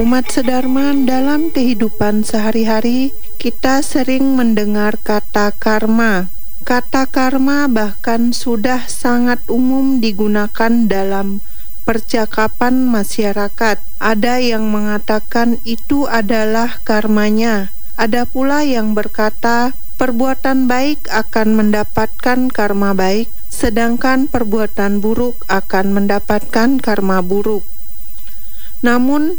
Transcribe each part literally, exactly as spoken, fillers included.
Umat Sedarman, dalam kehidupan sehari-hari kita sering mendengar kata karma. Kata karma bahkan sudah sangat umum digunakan dalam percakapan masyarakat. Ada yang mengatakan itu adalah karmanya. Ada pula yang berkata perbuatan baik akan mendapatkan karma baik, sedangkan perbuatan buruk akan mendapatkan karma buruk. Namun,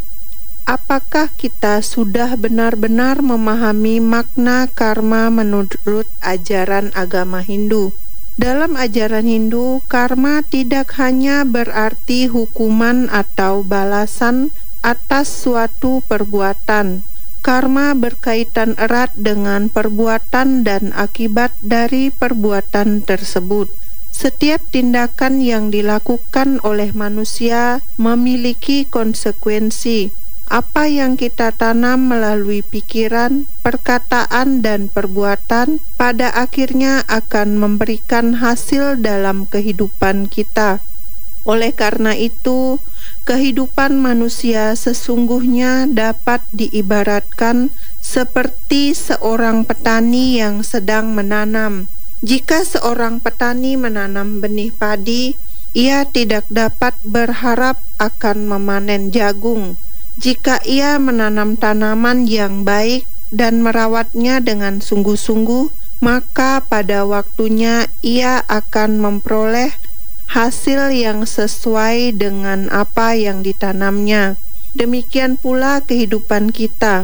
apakah kita sudah benar-benar memahami makna karma menurut ajaran agama Hindu? Dalam ajaran Hindu, karma tidak hanya berarti hukuman atau balasan atas suatu perbuatan. Karma berkaitan erat dengan perbuatan dan akibat dari perbuatan tersebut. Setiap tindakan yang dilakukan oleh manusia memiliki konsekuensi. Apa yang kita tanam melalui pikiran, perkataan, dan perbuatan pada akhirnya akan memberikan hasil dalam kehidupan kita. Oleh karena itu, kehidupan manusia sesungguhnya dapat diibaratkan seperti seorang petani yang sedang menanam. Jika seorang petani menanam benih padi, ia tidak dapat berharap akan memanen jagung. Jika ia menanam tanaman yang baik dan merawatnya dengan sungguh-sungguh, maka pada waktunya ia akan memperoleh hasil yang sesuai dengan apa yang ditanamnya. Demikian pula kehidupan kita.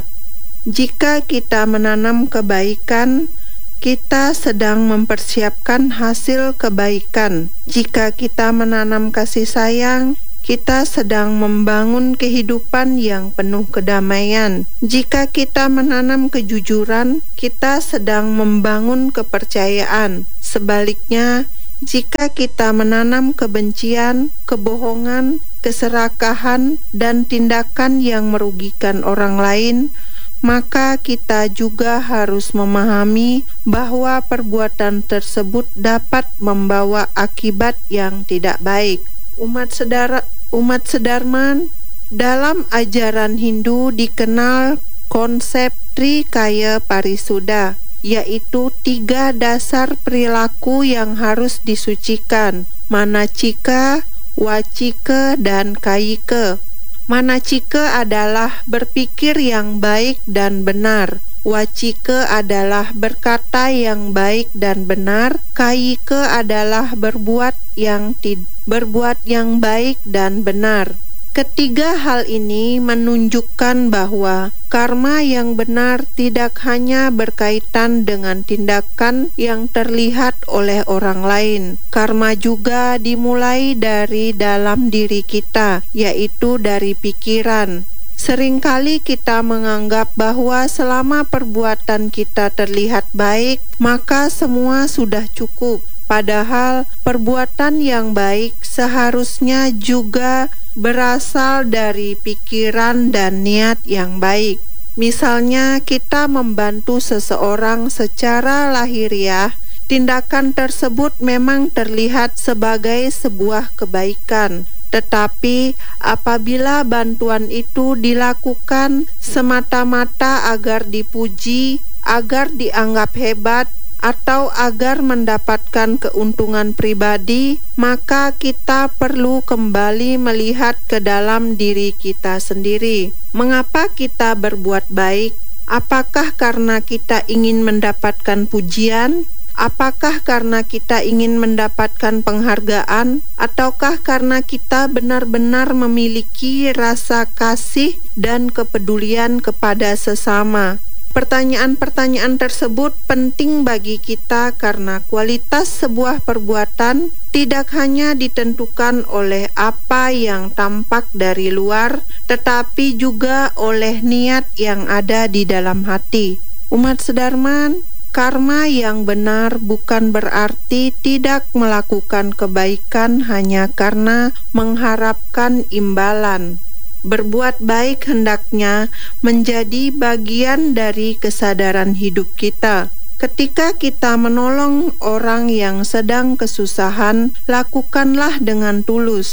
Jika kita menanam kebaikan, kita sedang mempersiapkan hasil kebaikan. Jika kita menanam kasih sayang, kita sedang membangun kehidupan yang penuh kedamaian. Jika kita menanam kejujuran, kita sedang membangun kepercayaan. Sebaliknya, jika kita menanam kebencian, kebohongan, keserakahan, dan tindakan yang merugikan orang lain, maka kita juga harus memahami bahwa perbuatan tersebut dapat membawa akibat yang tidak baik. Umat sedara, umat Sedarman, dalam ajaran Hindu dikenal konsep Trikaya Parisuddha, yaitu tiga dasar perilaku yang harus disucikan: manacika, wacika, dan kayika. Manacika adalah berpikir yang baik dan benar. Wacika adalah berkata yang baik dan benar. Kayika adalah berbuat yang tid- berbuat yang baik dan benar. Ketiga hal ini menunjukkan bahwa karma yang benar tidak hanya berkaitan dengan tindakan yang terlihat oleh orang lain. Karma juga dimulai dari dalam diri kita, yaitu dari pikiran. Seringkali kita menganggap bahwa selama perbuatan kita terlihat baik, maka semua sudah cukup. Padahal perbuatan yang baik seharusnya juga berasal dari pikiran dan niat yang baik. Misalnya, kita membantu seseorang secara lahiriah, tindakan tersebut memang terlihat sebagai sebuah kebaikan. Tetapi apabila bantuan itu dilakukan semata-mata agar dipuji, agar dianggap hebat, atau agar mendapatkan keuntungan pribadi, maka kita perlu kembali melihat ke dalam diri kita sendiri. Mengapa kita berbuat baik? Apakah karena kita ingin mendapatkan pujian? Apakah karena kita ingin mendapatkan penghargaan? Ataukah karena kita benar-benar memiliki rasa kasih dan kepedulian kepada sesama? Pertanyaan-pertanyaan tersebut penting bagi kita karena kualitas sebuah perbuatan tidak hanya ditentukan oleh apa yang tampak dari luar, tetapi juga oleh niat yang ada di dalam hati. Umat Sedarman, karma yang benar bukan berarti tidak melakukan kebaikan hanya karena mengharapkan imbalan. Berbuat baik hendaknya menjadi bagian dari kesadaran hidup kita. Ketika kita menolong orang yang sedang kesusahan, lakukanlah dengan tulus.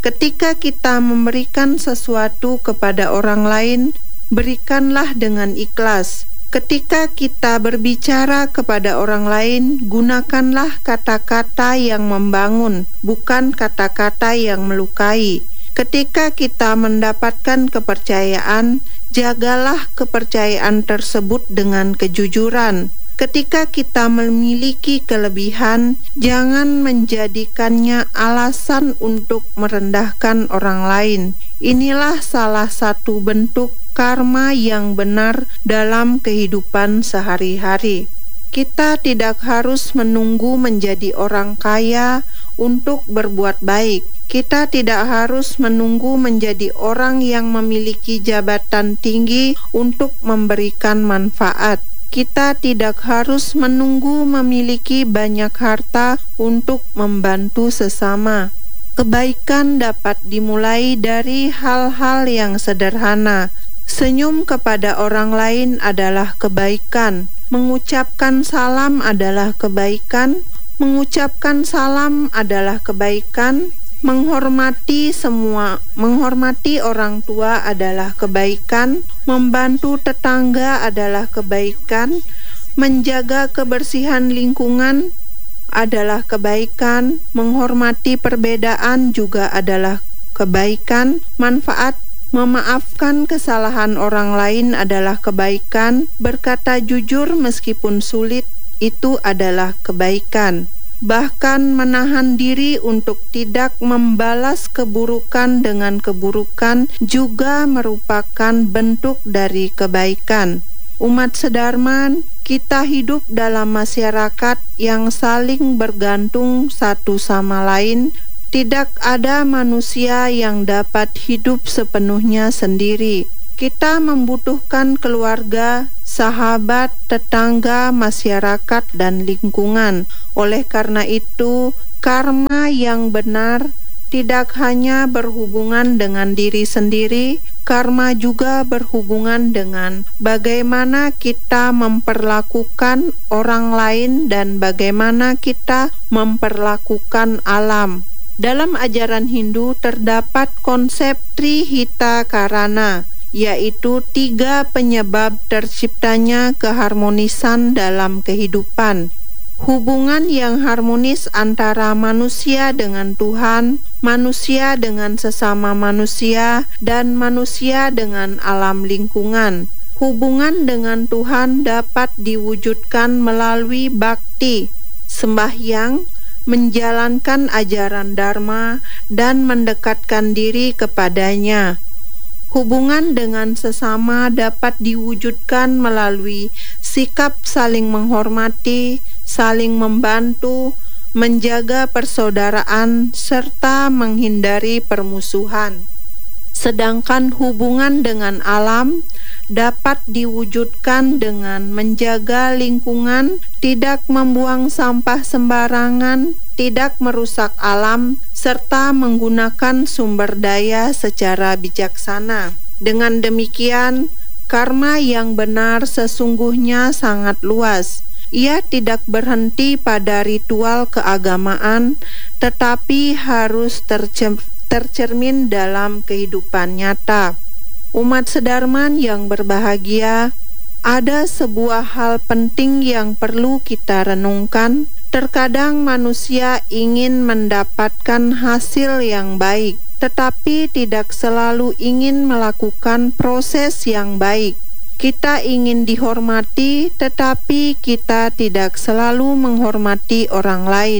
Ketika kita memberikan sesuatu kepada orang lain, berikanlah dengan ikhlas. Ketika kita berbicara kepada orang lain, gunakanlah kata-kata yang membangun, bukan kata-kata yang melukai. Ketika kita mendapatkan kepercayaan, jagalah kepercayaan tersebut dengan kejujuran. Ketika kita memiliki kelebihan, jangan menjadikannya alasan untuk merendahkan orang lain. Inilah salah satu bentuk karma yang benar dalam kehidupan sehari-hari. Kita tidak harus menunggu menjadi orang kaya untuk berbuat baik. Kita tidak harus menunggu menjadi orang yang memiliki jabatan tinggi untuk memberikan manfaat. Kita tidak harus menunggu memiliki banyak harta untuk membantu sesama. Kebaikan dapat dimulai dari hal-hal yang sederhana. Senyum kepada orang lain adalah kebaikan. Mengucapkan salam adalah kebaikan. Mengucapkan salam adalah kebaikan. Menghormati semua, menghormati orang tua adalah kebaikan, membantu tetangga adalah kebaikan, menjaga kebersihan lingkungan adalah kebaikan, menghormati perbedaan juga adalah kebaikan, manfaat memaafkan kesalahan orang lain adalah kebaikan, berkata jujur meskipun sulit itu adalah kebaikan. Bahkan menahan diri untuk tidak membalas keburukan dengan keburukan juga merupakan bentuk dari kebaikan. Umat sedarman, kita hidup dalam masyarakat yang saling bergantung satu sama lain. Tidak ada manusia yang dapat hidup sepenuhnya sendiri. Kita membutuhkan keluarga, sahabat, tetangga, masyarakat, dan lingkungan. Oleh karena itu, karma yang benar tidak hanya berhubungan dengan diri sendiri, karma juga berhubungan dengan bagaimana kita memperlakukan orang lain dan bagaimana kita memperlakukan alam. Dalam ajaran Hindu terdapat konsep Trihita Karana, yaitu tiga penyebab terciptanya keharmonisan dalam kehidupan. Hubungan yang harmonis antara manusia dengan Tuhan, manusia dengan sesama manusia, dan manusia dengan alam lingkungan. Hubungan dengan Tuhan dapat diwujudkan melalui bakti, sembahyang, menjalankan ajaran Dharma, dan mendekatkan diri kepadanya. Hubungan dengan sesama dapat diwujudkan melalui sikap saling menghormati, saling membantu, menjaga persaudaraan, serta menghindari permusuhan. Sedangkan hubungan dengan alam dapat diwujudkan dengan menjaga lingkungan, tidak membuang sampah sembarangan, tidak merusak alam, serta menggunakan sumber daya secara bijaksana. Dengan demikian, karma yang benar sesungguhnya sangat luas. Ia tidak berhenti pada ritual keagamaan, tetapi harus tercer- tercermin dalam kehidupan nyata. Umat sedarman yang berbahagia, ada sebuah hal penting yang perlu kita renungkan. Terkadang manusia ingin mendapatkan hasil yang baik, tetapi tidak selalu ingin melakukan proses yang baik. Kita ingin dihormati, tetapi kita tidak selalu menghormati orang lain.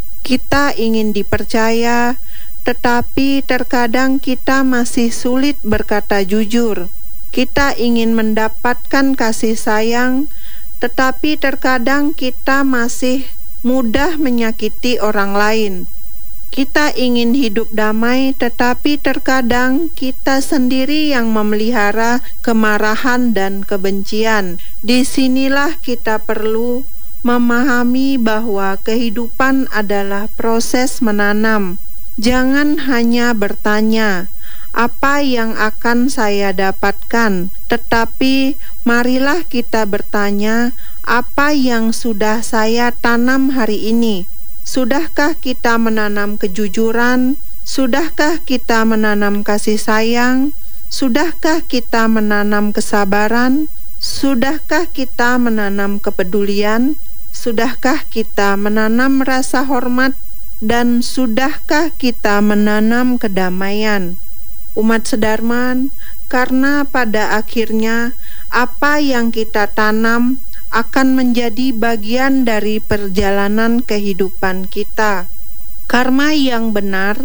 Kita ingin dipercaya, tetapi terkadang kita masih sulit berkata jujur. Kita ingin mendapatkan kasih sayang, tetapi terkadang kita masih mudah menyakiti orang lain. Kita ingin hidup damai, tetapi terkadang kita sendiri yang memelihara kemarahan dan kebencian. Disinilah kita perlu memahami bahwa kehidupan adalah proses menanam. Jangan hanya bertanya, apa yang akan saya dapatkan? Tetapi marilah kita bertanya, apa yang sudah saya tanam hari ini? Sudahkah kita menanam kejujuran? Sudahkah kita menanam kasih sayang? Sudahkah kita menanam kesabaran? Sudahkah kita menanam kepedulian? Sudahkah kita menanam rasa hormat? Dan sudahkah kita menanam kedamaian? Umat sedarman, karena pada akhirnya apa yang kita tanam akan menjadi bagian dari perjalanan kehidupan kita. Karma yang benar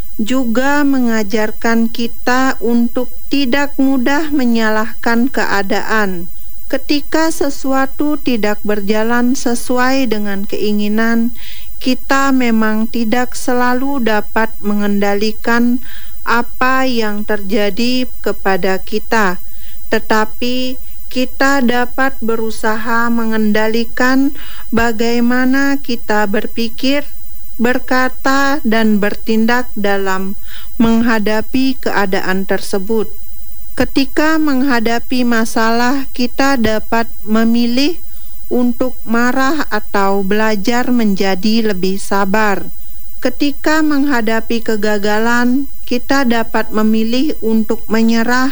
juga mengajarkan kita untuk tidak mudah menyalahkan keadaan. Ketika sesuatu tidak berjalan sesuai dengan keinginan, kita memang tidak selalu dapat mengendalikan apa yang terjadi kepada kita, tetapi kita dapat berusaha mengendalikan bagaimana kita berpikir, berkata, dan bertindak dalam menghadapi keadaan tersebut. Ketika menghadapi masalah, kita dapat memilih untuk marah atau belajar menjadi lebih sabar. Ketika menghadapi kegagalan, kita dapat memilih untuk menyerah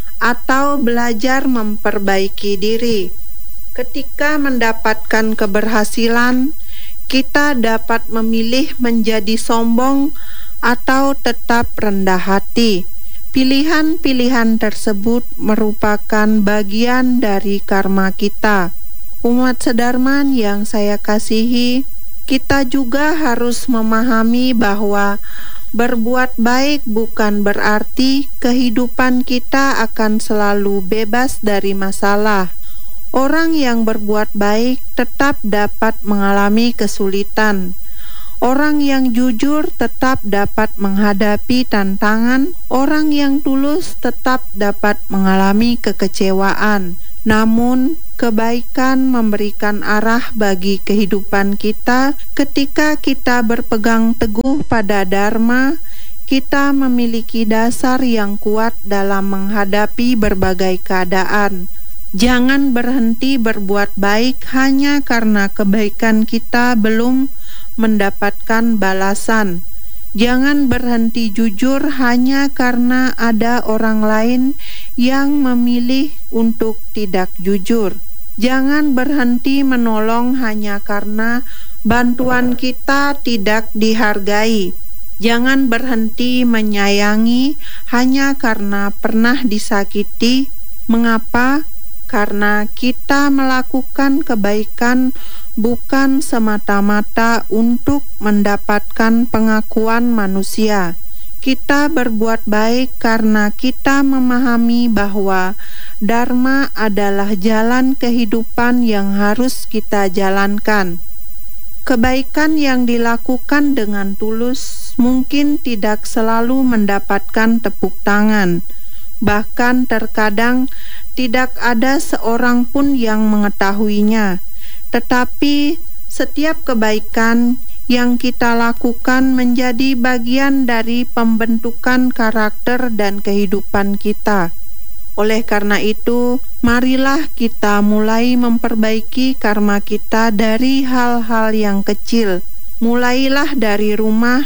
atau belajar memperbaiki diri. Ketika mendapatkan keberhasilan, kita dapat memilih menjadi sombong atau tetap rendah hati. Pilihan-pilihan tersebut merupakan bagian dari karma kita. Umat sedarman yang saya kasihi, kita juga harus memahami bahwa berbuat baik bukan berarti kehidupan kita akan selalu bebas dari masalah. Orang yang berbuat baik tetap dapat mengalami kesulitan. Orang yang jujur tetap dapat menghadapi tantangan. Orang yang tulus tetap dapat mengalami kekecewaan. Namun, kebaikan memberikan arah bagi kehidupan kita. Ketika kita berpegang teguh pada Dharma, kita memiliki dasar yang kuat dalam menghadapi berbagai keadaan. Jangan berhenti berbuat baik hanya karena kebaikan kita belum mendapatkan balasan. Jangan berhenti jujur hanya karena ada orang lain yang memilih untuk tidak jujur. Jangan berhenti menolong hanya karena bantuan kita tidak dihargai. Jangan berhenti menyayangi hanya karena pernah disakiti. Mengapa? Karena kita melakukan kebaikan bukan semata-mata untuk mendapatkan pengakuan manusia. Kita berbuat baik karena kita memahami bahwa Dharma adalah jalan kehidupan yang harus kita jalankan. Kebaikan yang dilakukan dengan tulus mungkin tidak selalu mendapatkan tepuk tangan. Bahkan terkadang tidak ada seorang pun yang mengetahuinya. Tetapi setiap kebaikan yang kita lakukan menjadi bagian dari pembentukan karakter dan kehidupan kita. Oleh karena itu, marilah kita mulai memperbaiki karma kita dari hal-hal yang kecil. Mulailah dari rumah,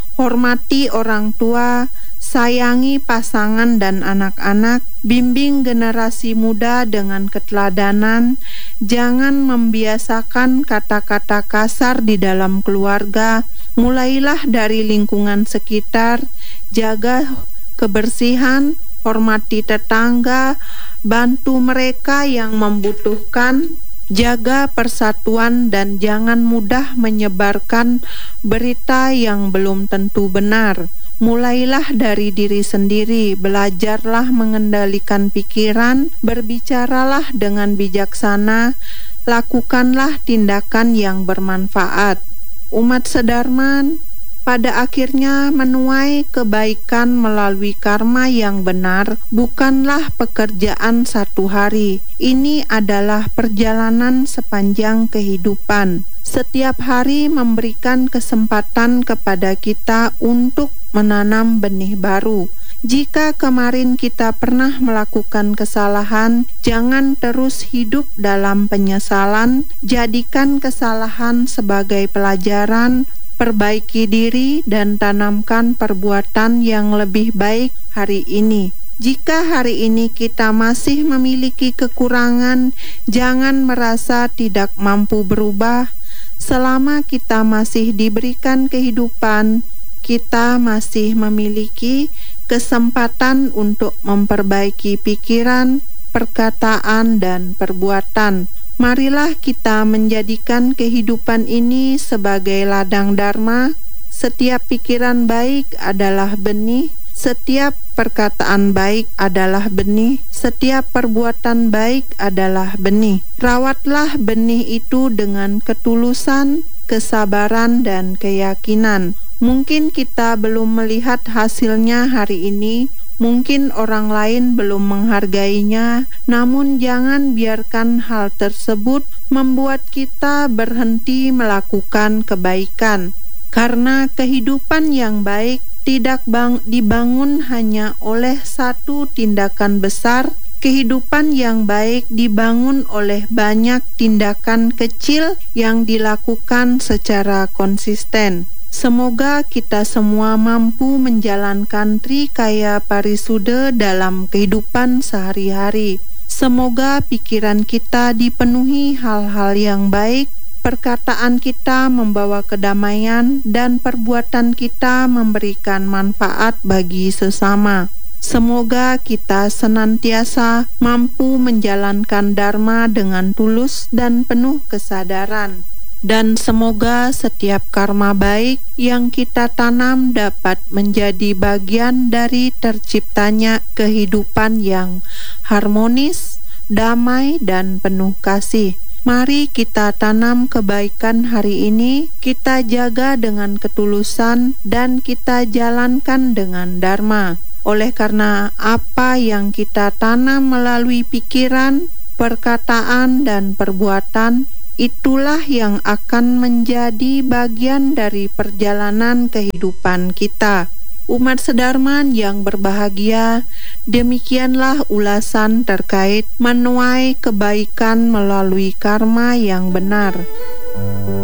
hormati orang tua, sayangi pasangan dan anak-anak, bimbing generasi muda dengan keteladanan, jangan membiasakan kata-kata kasar di dalam keluarga, mulailah dari lingkungan sekitar, jaga kebersihan, hormati tetangga, bantu mereka yang membutuhkan, jaga persatuan dan jangan mudah menyebarkan berita yang belum tentu benar. Mulailah dari diri sendiri, belajarlah mengendalikan pikiran, berbicaralah dengan bijaksana, lakukanlah tindakan yang bermanfaat. Umat sedarman pada akhirnya menuai kebaikan melalui karma yang benar bukanlah pekerjaan satu hari. Ini adalah perjalanan sepanjang kehidupan. Setiap hari memberikan kesempatan kepada kita untuk menanam benih baru. Jika kemarin kita pernah melakukan kesalahan, jangan terus hidup dalam penyesalan. Jadikan kesalahan sebagai pelajaran, perbaiki diri dan tanamkan perbuatan yang lebih baik hari ini. Jika hari ini kita masih memiliki kekurangan, jangan merasa tidak mampu berubah. Selama kita masih diberikan kehidupan, kita masih memiliki kesempatan untuk memperbaiki pikiran, perkataan, dan perbuatan. Marilah kita menjadikan kehidupan ini sebagai ladang dharma. Setiap pikiran baik adalah benih, setiap perkataan baik adalah benih, setiap perbuatan baik adalah benih. Rawatlah benih itu dengan ketulusan, kesabaran, dan keyakinan. Mungkin kita belum melihat hasilnya hari ini, mungkin orang lain belum menghargainya, namun jangan biarkan hal tersebut membuat kita berhenti melakukan kebaikan. Karena kehidupan yang baik tidak bang, dibangun hanya oleh satu tindakan besar. Kehidupan yang baik dibangun oleh banyak tindakan kecil yang dilakukan secara konsisten. Semoga kita semua mampu menjalankan Trikaya Parisude dalam kehidupan sehari-hari. Semoga pikiran kita dipenuhi hal-hal yang baik, perkataan kita membawa kedamaian, dan perbuatan kita memberikan manfaat bagi sesama. Semoga kita senantiasa mampu menjalankan Dharma dengan tulus dan penuh kesadaran. Dan semoga setiap karma baik yang kita tanam dapat menjadi bagian dari terciptanya kehidupan yang harmonis, damai, dan penuh kasih. Mari kita tanam kebaikan hari ini, kita jaga dengan ketulusan, dan kita jalankan dengan dharma. Oleh karena apa yang kita tanam melalui pikiran, perkataan, dan perbuatan, itulah yang akan menjadi bagian dari perjalanan kehidupan kita. Umat sedarman yang berbahagia, demikianlah ulasan terkait menuai kebaikan melalui karma yang benar.